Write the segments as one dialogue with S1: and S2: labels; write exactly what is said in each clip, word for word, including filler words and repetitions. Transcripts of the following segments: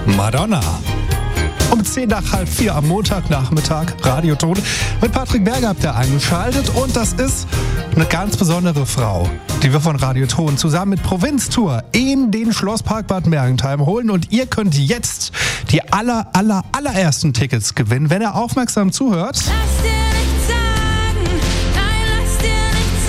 S1: Madonna. Um zehn nach halb vier am Montagnachmittag, Radioton. Mit Patrick Berger habt ihr eingeschaltet und das ist eine ganz besondere Frau, die wir von Radioton zusammen mit Provinztour in den Schlosspark Bad Mergentheim holen und ihr könnt jetzt die aller, aller, allerersten Tickets gewinnen, wenn ihr aufmerksam zuhört.
S2: Lass dir nichts sagen, nein, lass dir nichts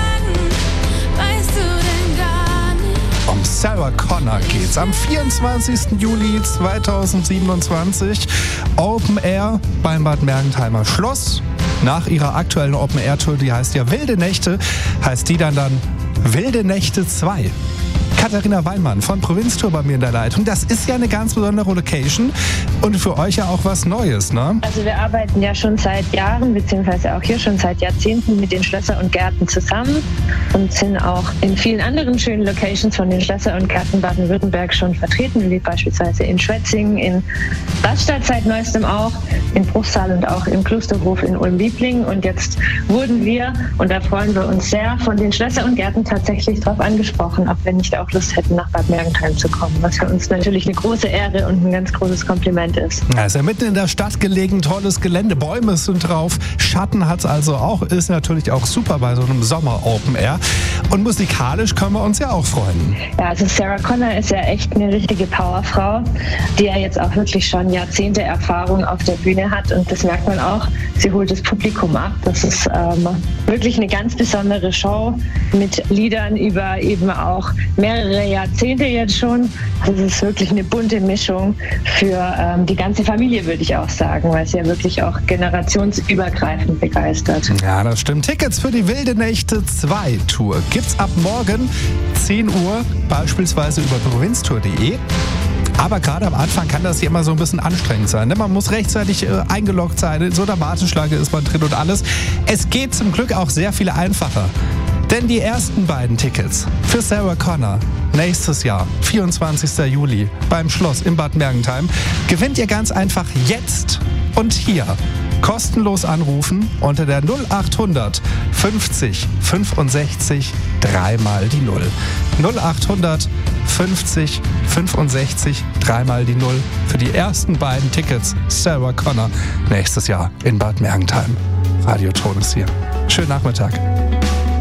S2: sagen, weißt du denn gar nicht.
S1: Um Sarah Connor geht's am vierundzwanzigsten Juli zweitausendsiebenundzwanzig. Open Air beim Bad Mergentheimer Schloss. Nach ihrer aktuellen Open Air Tour, die heißt ja Wilde Nächte, heißt die dann dann Wilde Nächte zwei. Katharina Weinmann von Provinztour bei mir in der Leitung. Das ist ja eine ganz besondere Location und für euch ja auch was Neues, ne?
S3: Also wir arbeiten ja schon seit Jahren, beziehungsweise auch hier schon seit Jahrzehnten mit den Schlösser und Gärten zusammen und sind auch in vielen anderen schönen Locations von den Schlösser und Gärten Baden-Württemberg schon vertreten, wie beispielsweise in Schwetzingen, in Rastatt seit neuestem auch, in Bruchsal und auch im Klosterhof in Ulm-Wiebling. Und jetzt wurden wir, und da freuen wir uns sehr, von den Schlösser und Gärten tatsächlich darauf angesprochen, ob wir nicht auch Lust hätten, nach Bad Mergentheim zu kommen, was für uns natürlich eine große Ehre und ein ganz großes Kompliment ist.
S1: Ja, ist ja mitten in der Stadt gelegen, tolles Gelände, Bäume sind drauf, Schatten hat es also auch, ist natürlich auch super bei so einem Sommer-Open Air. Und musikalisch können wir uns ja auch freuen.
S3: Ja, also Sarah Connor ist ja echt eine richtige Powerfrau, die ja jetzt auch wirklich schon Jahrzehnte Erfahrung auf der Bühne hat und das merkt man auch, sie holt das Publikum ab. Das ist ähm, wirklich eine ganz besondere Show mit Liedern über eben auch mehrere Jahrzehnte jetzt schon. Das ist wirklich eine bunte Mischung für ähm, die ganze Familie, würde ich auch sagen, weil sie ja wirklich auch generationsübergreifend begeistert.
S1: Ja, das stimmt. Tickets für die Wilde Nächte zwei Tour gibt's ab morgen zehn Uhr, beispielsweise über provinztour punkt de. Aber gerade am Anfang kann das hier immer so ein bisschen anstrengend sein. Ne? Man muss rechtzeitig äh, eingeloggt sein, in so einer Warteschlange ist man drin und alles. Es geht zum Glück auch sehr viel einfacher. Denn die ersten beiden Tickets für Sarah Connor nächstes Jahr, vierundzwanzigsten Juli, beim Schloss in Bad Mergentheim, gewinnt ihr ganz einfach jetzt und hier. Kostenlos anrufen unter der null achthundert fünfzig fünfundsechzig dreimal die null. null achthundert fünfzig fünfundsechzig dreimal die null für die ersten beiden Tickets Sarah Connor nächstes Jahr in Bad Mergentheim. Radioton ist hier. Schönen Nachmittag.